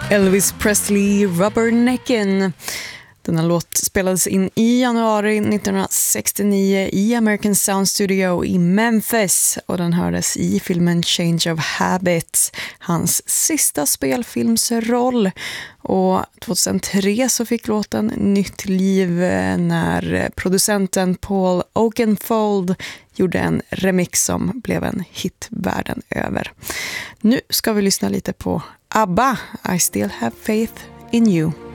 Elvis Presley, Rubberneckin'. Denna låt spelades in i januari 1969 i American Sound Studio i Memphis och den hördes i filmen Change of Habits, hans sista spelfilmsroll. Och 2003 så fick låten nytt liv när producenten Paul Oakenfold gjorde en remix som blev en hit världen över. Nu ska vi lyssna lite på ABBA, I Still Have Faith in You.